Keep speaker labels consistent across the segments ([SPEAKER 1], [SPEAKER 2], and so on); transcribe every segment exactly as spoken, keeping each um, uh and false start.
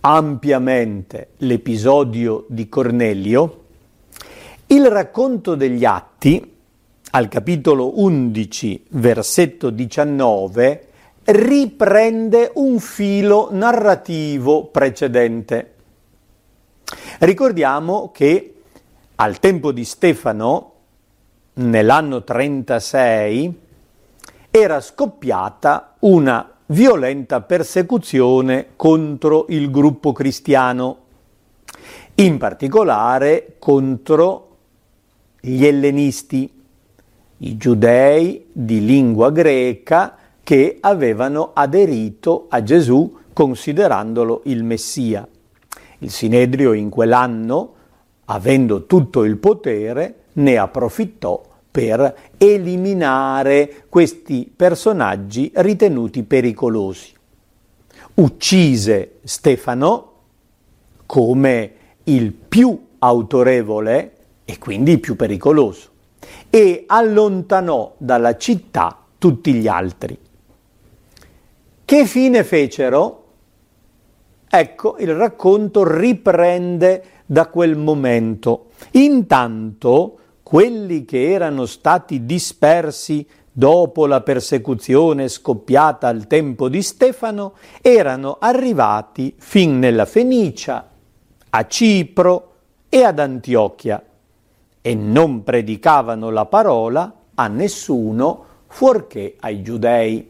[SPEAKER 1] ampiamente l'episodio di Cornelio, il racconto degli Atti, al capitolo undici, versetto diciannove, riprende un filo narrativo precedente. Ricordiamo che al tempo di Stefano, nell'anno trentasei, era scoppiata una violenta persecuzione contro il gruppo cristiano, in particolare contro gli ellenisti, i giudei di lingua greca che avevano aderito a Gesù considerandolo il Messia. Il Sinedrio in quell'anno, avendo tutto il potere, ne approfittò per eliminare questi personaggi ritenuti pericolosi. Uccise Stefano come il più autorevole e quindi più pericoloso e allontanò dalla città tutti gli altri. Che fine fecero? Ecco, il racconto riprende da quel momento. Intanto, quelli che erano stati dispersi dopo la persecuzione scoppiata al tempo di Stefano erano arrivati fin nella Fenicia, a Cipro e ad Antiochia e non predicavano la parola a nessuno fuorché ai giudei.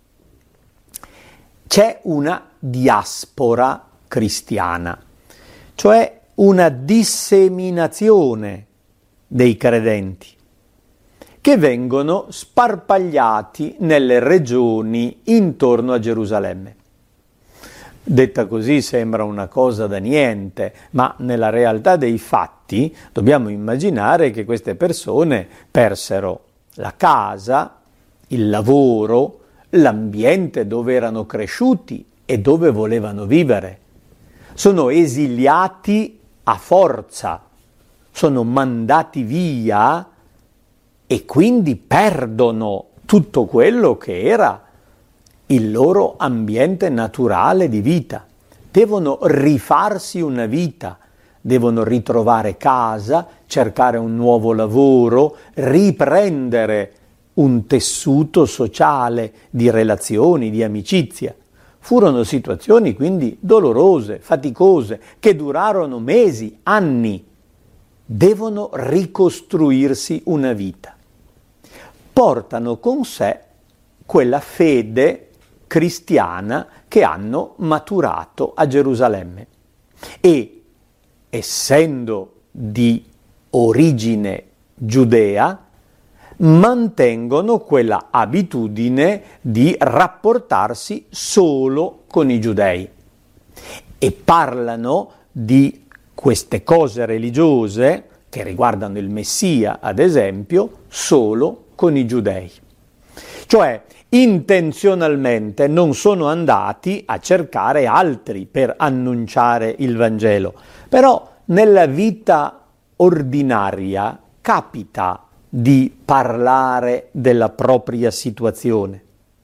[SPEAKER 1] C'è una diaspora cristiana, cioè una disseminazione dei credenti, che vengono sparpagliati nelle regioni intorno a Gerusalemme. Detta così sembra una cosa da niente, ma nella realtà dei fatti dobbiamo immaginare che queste persone persero la casa, il lavoro, l'ambiente dove erano cresciuti e dove volevano vivere. Sono esiliati a forza, sono mandati via e quindi perdono tutto quello che era il loro ambiente naturale di vita. Devono rifarsi una vita, devono ritrovare casa, cercare un nuovo lavoro, riprendere un tessuto sociale di relazioni, di amicizia. Furono situazioni quindi dolorose, faticose, che durarono mesi, anni. Devono ricostruirsi una vita. Portano con sé quella fede cristiana che hanno maturato a Gerusalemme e, essendo di origine giudea, mantengono quella abitudine di rapportarsi solo con i giudei e parlano di queste cose religiose che riguardano il Messia, ad esempio, solo con i giudei. Cioè, intenzionalmente non sono andati a cercare altri per annunciare il Vangelo, però nella vita ordinaria capita di parlare della propria situazione.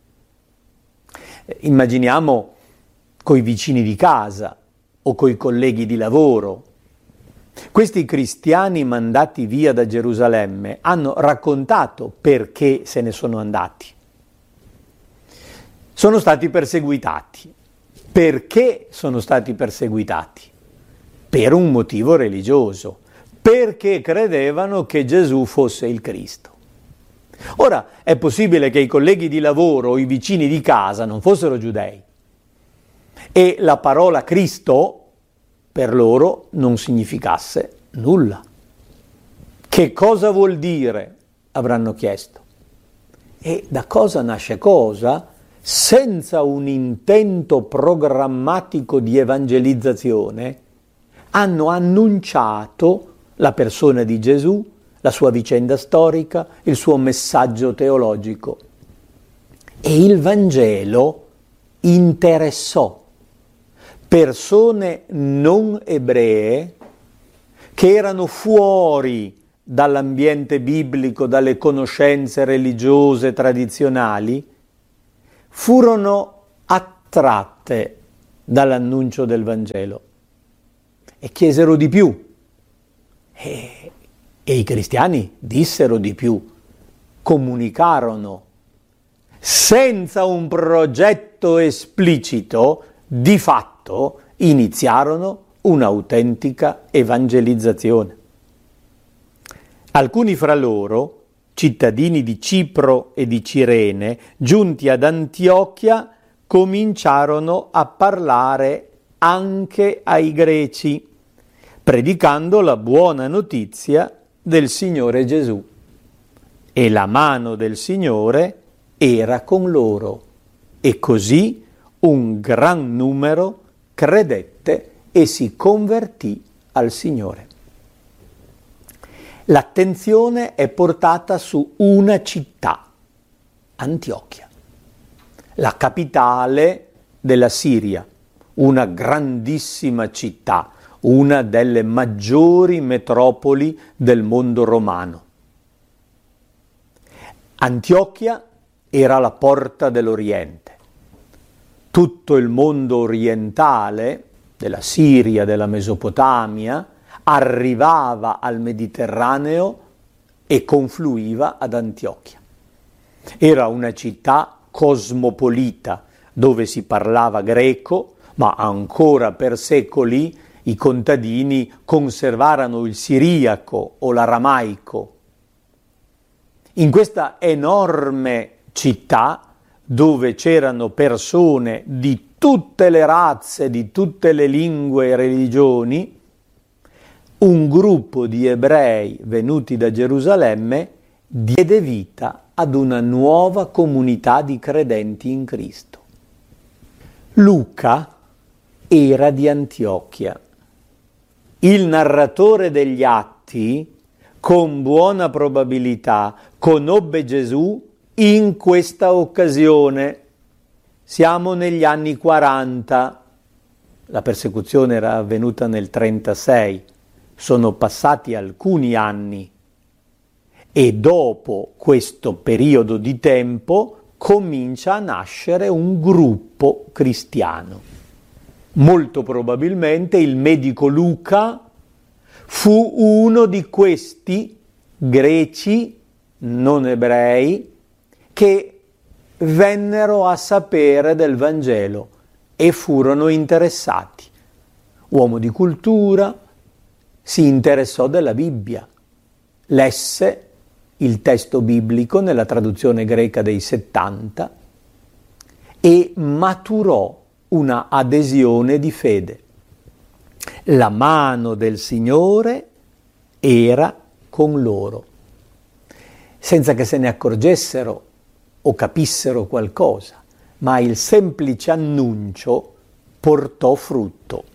[SPEAKER 1] Immaginiamo coi vicini di casa o coi colleghi di lavoro. Questi cristiani mandati via da Gerusalemme hanno raccontato perché se ne sono andati. Sono stati perseguitati. Perché sono stati perseguitati? Per un motivo religioso, perché credevano che Gesù fosse il Cristo. Ora, è possibile che i colleghi di lavoro o i vicini di casa non fossero giudei e la parola Cristo per loro non significasse nulla. Che cosa vuol dire? Avranno chiesto. E da cosa nasce cosa? Senza un intento programmatico di evangelizzazione, hanno annunciato la persona di Gesù, la sua vicenda storica, il suo messaggio teologico. E il Vangelo interessò persone non ebree che erano fuori dall'ambiente biblico, dalle conoscenze religiose tradizionali, furono attratte dall'annuncio del Vangelo e chiesero di più. E, e i cristiani dissero di più, comunicarono senza un progetto esplicito, di fatto iniziarono un'autentica evangelizzazione. Alcuni fra loro, cittadini di Cipro e di Cirene, giunti ad Antiochia, cominciarono a parlare anche ai greci, predicando la buona notizia del Signore Gesù. E la mano del Signore era con loro, e così un gran numero credette e si convertì al Signore. L'attenzione è portata su una città, Antiochia, la capitale della Siria, una grandissima città, una delle maggiori metropoli del mondo romano. Antiochia era la porta dell'Oriente. Tutto il mondo orientale, della Siria, della Mesopotamia, arrivava al Mediterraneo e confluiva ad Antiochia. Era una città cosmopolita, dove si parlava greco, ma ancora per secoli i contadini conservarono il siriaco o l'aramaico. In questa enorme città, dove c'erano persone di tutte le razze, di tutte le lingue e religioni, un gruppo di ebrei venuti da Gerusalemme diede vita ad una nuova comunità di credenti in Cristo. Luca era di Antiochia. Il narratore degli Atti, con buona probabilità, conobbe Gesù in questa occasione. Siamo negli anni quaranta, la persecuzione era avvenuta nel trentasei, sono passati alcuni anni e dopo questo periodo di tempo comincia a nascere un gruppo cristiano. Molto probabilmente il medico Luca fu uno di questi greci non ebrei che vennero a sapere del Vangelo e furono interessati. Uomo di cultura, si interessò della Bibbia, lesse il testo biblico nella traduzione greca dei settanta e maturò una adesione di fede. La mano del Signore era con loro, senza che se ne accorgessero o capissero qualcosa, ma il semplice annuncio portò frutto.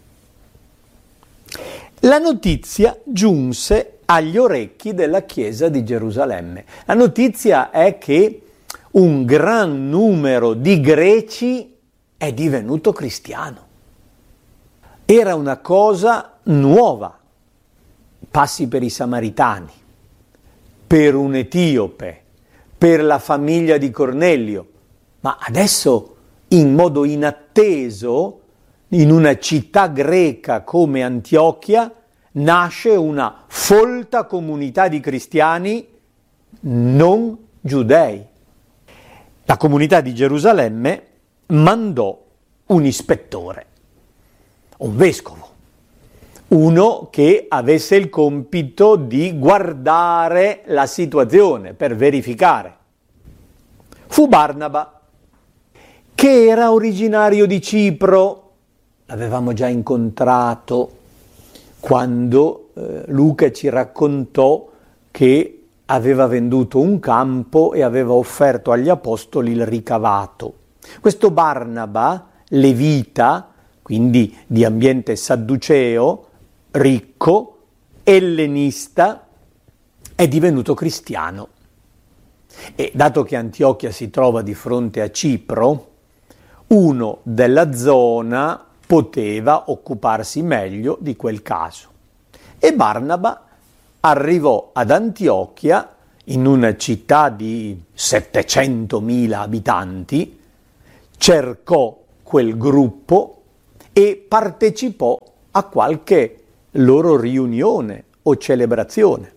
[SPEAKER 1] La notizia giunse agli orecchi della Chiesa di Gerusalemme. La notizia è che un gran numero di greci è divenuto cristiano. Era una cosa nuova. Passi per i Samaritani, per un etiope, per la famiglia di Cornelio, ma adesso in modo inatteso, in una città greca come Antiochia, nasce una folta comunità di cristiani non giudei. La comunità di Gerusalemme mandò un ispettore, un vescovo, uno che avesse il compito di guardare la situazione per verificare. Fu Barnaba, che era originario di Cipro. L'avevamo già incontrato quando eh, Luca ci raccontò che aveva venduto un campo e aveva offerto agli apostoli il ricavato. Questo Barnaba, levita, quindi di ambiente sadduceo, ricco, ellenista, è divenuto cristiano. E dato che Antiochia si trova di fronte a Cipro, uno della zona poteva occuparsi meglio di quel caso. E Barnaba arrivò ad Antiochia, in una città di settecentomila abitanti, cercò quel gruppo e partecipò a qualche loro riunione o celebrazione.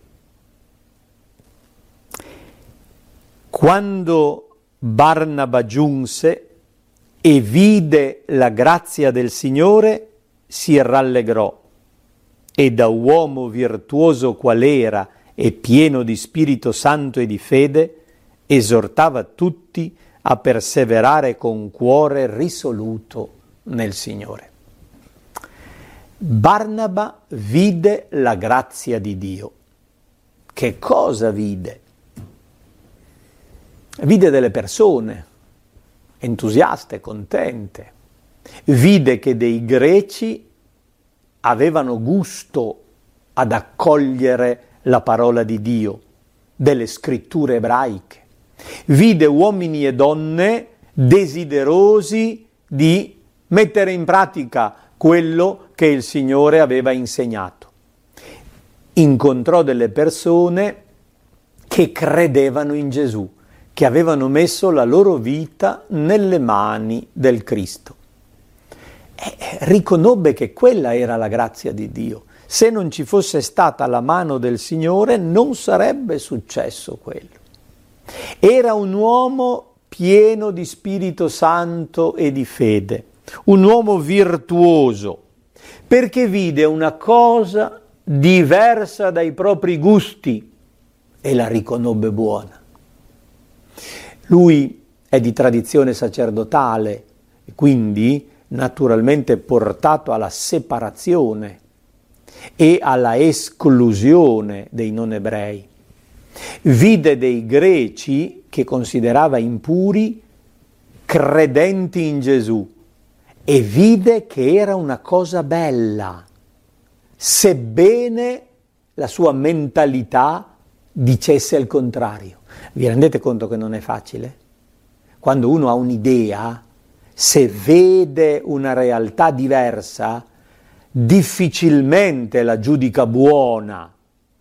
[SPEAKER 1] Quando Barnaba giunse e vide la grazia del Signore, si rallegrò e da uomo virtuoso qual era e pieno di Spirito Santo e di fede, esortava tutti a perseverare con cuore risoluto nel Signore. Barnaba vide la grazia di Dio. Che cosa vide? Vide delle persone entusiaste, contente. Vide che dei greci avevano gusto ad accogliere la parola di Dio, delle scritture ebraiche. Vide uomini e donne desiderosi di mettere in pratica quello che il Signore aveva insegnato. Incontrò delle persone che credevano in Gesù, che avevano messo la loro vita nelle mani del Cristo. E riconobbe che quella era la grazia di Dio. Se non ci fosse stata la mano del Signore, non sarebbe successo quello. Era un uomo pieno di Spirito Santo e di fede, un uomo virtuoso, perché vide una cosa diversa dai propri gusti e la riconobbe buona. Lui è di tradizione sacerdotale, quindi naturalmente portato alla separazione e alla esclusione dei non ebrei. Vide dei greci che considerava impuri credenti in Gesù e vide che era una cosa bella, sebbene la sua mentalità dicesse il contrario. Vi rendete conto che non è facile? Quando uno ha un'idea, se vede una realtà diversa, difficilmente la giudica buona.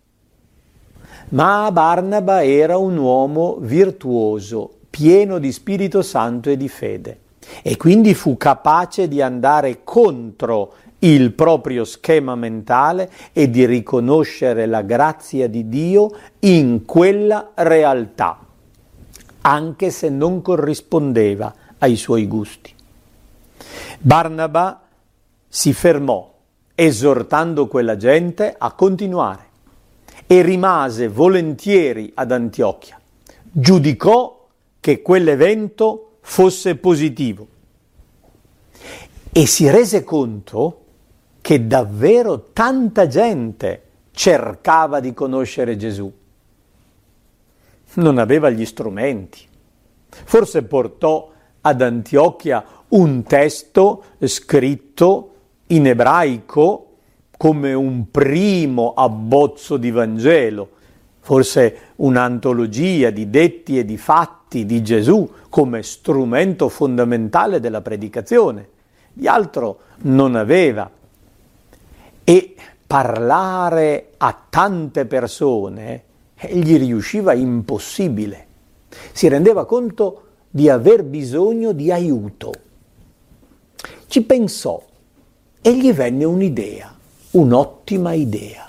[SPEAKER 1] Ma Barnaba era un uomo virtuoso, pieno di Spirito Santo e di fede, e quindi fu capace di andare contro il proprio schema mentale e di riconoscere la grazia di Dio in quella realtà, anche se non corrispondeva ai suoi gusti. Barnaba si fermò, esortando quella gente a continuare, e rimase volentieri ad Antiochia. Giudicò che quell'evento fosse positivo e si rese conto che davvero tanta gente cercava di conoscere Gesù. Non aveva gli strumenti. Forse portò ad Antiochia un testo scritto in ebraico come un primo abbozzo di Vangelo, forse un'antologia di detti e di fatti di Gesù come strumento fondamentale della predicazione. Di altro non aveva. E parlare a tante persone gli riusciva impossibile. Si rendeva conto di aver bisogno di aiuto. Ci pensò e gli venne un'idea, un'ottima idea.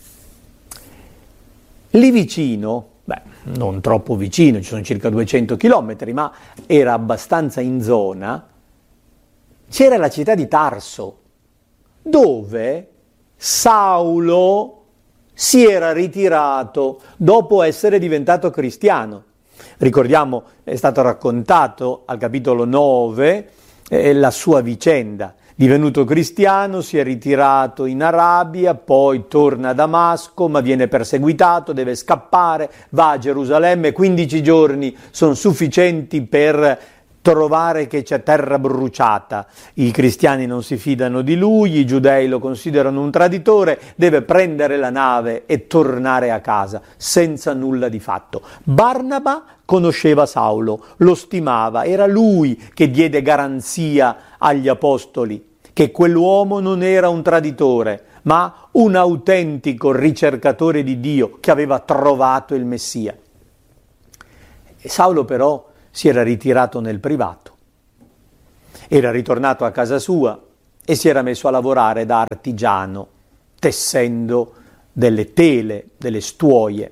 [SPEAKER 1] Lì vicino, beh, non troppo vicino, ci sono circa duecento chilometri, ma era abbastanza in zona, c'era la città di Tarso, dove Saulo si era ritirato dopo essere diventato cristiano. Ricordiamo, è stato raccontato al capitolo nove eh, la sua vicenda. Divenuto cristiano, si è ritirato in Arabia, poi torna a Damasco, ma viene perseguitato, deve scappare, va a Gerusalemme, quindici giorni sono sufficienti per trovare che c'è terra bruciata. I cristiani non si fidano di lui, i giudei lo considerano un traditore, deve prendere la nave e tornare a casa senza nulla di fatto. Barnaba conosceva Saulo, lo stimava, era lui che diede garanzia agli apostoli che quell'uomo non era un traditore, ma un autentico ricercatore di Dio che aveva trovato il Messia. E Saulo però si era ritirato nel privato, era ritornato a casa sua e si era messo a lavorare da artigiano, tessendo delle tele, delle stuoie.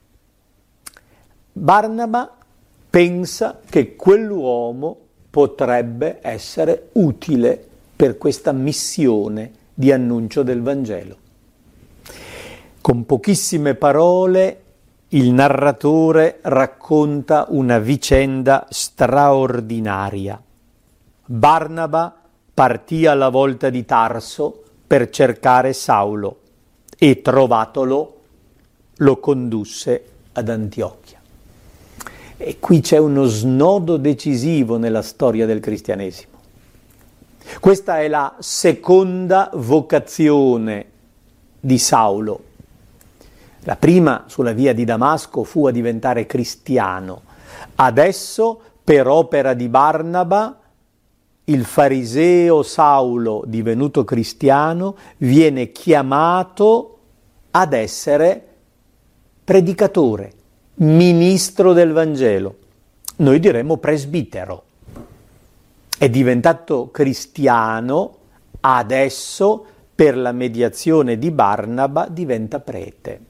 [SPEAKER 1] Barnaba pensa che quell'uomo potrebbe essere utile per questa missione di annuncio del Vangelo. Con pochissime parole il narratore racconta una vicenda straordinaria. Barnaba partì alla volta di Tarso per cercare Saulo e, trovatolo, lo condusse ad Antiochia. E qui c'è uno snodo decisivo nella storia del cristianesimo. Questa è la seconda vocazione di Saulo. La prima, sulla via di Damasco, fu a diventare cristiano. Adesso, per opera di Barnaba, il fariseo Saulo, divenuto cristiano, viene chiamato ad essere predicatore, ministro del Vangelo. Noi diremmo presbitero. È diventato cristiano, adesso per la mediazione di Barnaba diventa prete.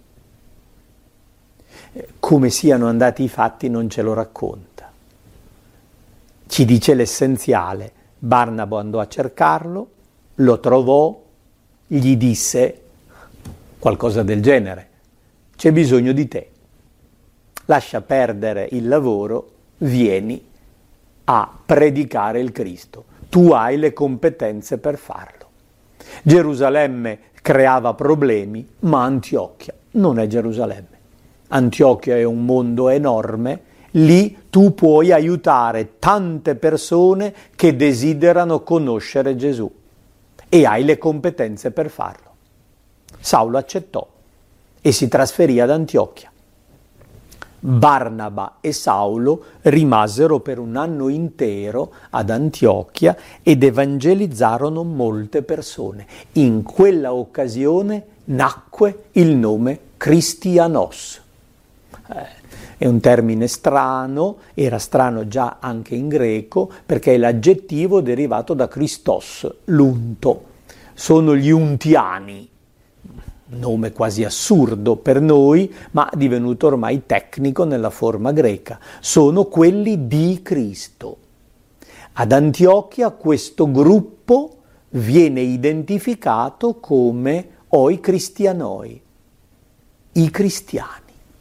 [SPEAKER 1] Come siano andati i fatti non ce lo racconta. Ci dice l'essenziale. Barnaba andò a cercarlo, lo trovò, gli disse qualcosa del genere: c'è bisogno di te, lascia perdere il lavoro, vieni a predicare il Cristo, tu hai le competenze per farlo. Gerusalemme creava problemi, ma Antiochia non è Gerusalemme. Antiochia è un mondo enorme, lì tu puoi aiutare tante persone che desiderano conoscere Gesù e hai le competenze per farlo. Saulo accettò e si trasferì ad Antiochia. Barnaba e Saulo rimasero per un anno intero ad Antiochia ed evangelizzarono molte persone. In quella occasione nacque il nome Christianos. Eh, è un termine strano, era strano già anche in greco, perché è l'aggettivo derivato da Christos, l'unto. Sono gli untiani. Nome quasi assurdo per noi, ma divenuto ormai tecnico nella forma greca. Sono quelli di Cristo. Ad Antiochia questo gruppo viene identificato come oi cristianoi, i cristiani.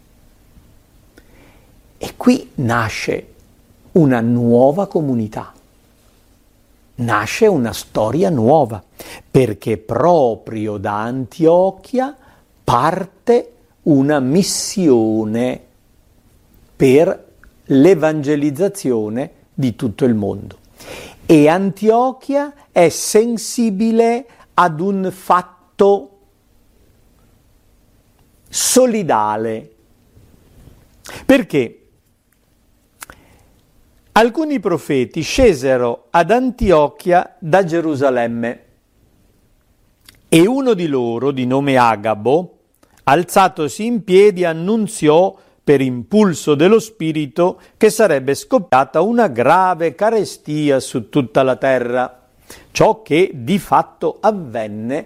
[SPEAKER 1] E qui nasce una nuova comunità. Nasce una storia nuova, perché proprio da Antiochia parte una missione per l'evangelizzazione di tutto il mondo. E Antiochia è sensibile ad un fatto solidale. Perché? Alcuni profeti scesero ad Antiochia da Gerusalemme e uno di loro, di nome Agabo, alzatosi in piedi, annunziò per impulso dello Spirito che sarebbe scoppiata una grave carestia su tutta la terra, ciò che di fatto avvenne